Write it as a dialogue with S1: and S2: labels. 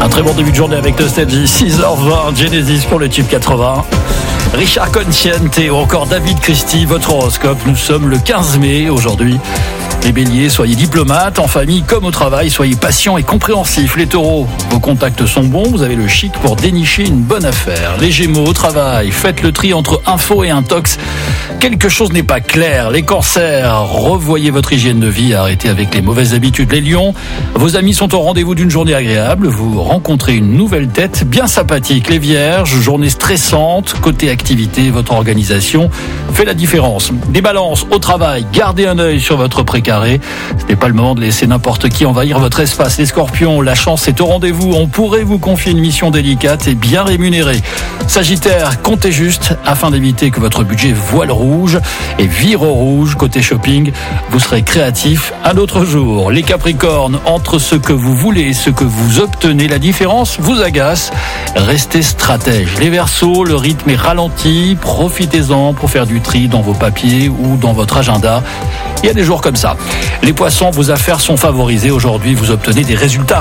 S1: Un très bon début de journée avec Nostalgie, 6h20, Genesis pour le Tube 80. Richard Consciente ou encore David Christie, votre horoscope. Nous sommes le 15 mai aujourd'hui. Les béliers, soyez diplomates, en famille comme au travail, soyez patients et compréhensifs. Les taureaux, vos contacts sont bons, vous avez le chic pour dénicher une bonne affaire. Les gémeaux, au travail, faites le tri entre info et intox. Quelque chose n'est pas clair. Les cancers, revoyez votre hygiène de vie, arrêtez avec les mauvaises habitudes. Les lions, vos amis sont au rendez-vous d'une journée agréable, vous rencontrez une nouvelle tête bien sympathique. Les vierges, journée stressante, côté activité, votre organisation fait la différence. Les balances, au travail, gardez un œil sur votre précaré. Ce n'est pas le moment de laisser n'importe qui envahir votre espace. Les scorpions, la chance est au rendez-vous. On pourrait vous confier une mission délicate et bien rémunérée. Sagittaire, comptez juste afin d'éviter que votre budget voile rouge et vire au rouge. Côté shopping, vous serez créatif un autre jour. Les capricornes, entre ce que vous voulez et ce que vous obtenez, la différence vous agace. Restez stratège. Les verseaux, le rythme est ralenti. Profitez-en pour faire du tri dans vos papiers ou dans votre agenda. Il y a des jours comme ça. Les poissons, vos affaires sont favorisées. Aujourd'hui, vous obtenez des résultats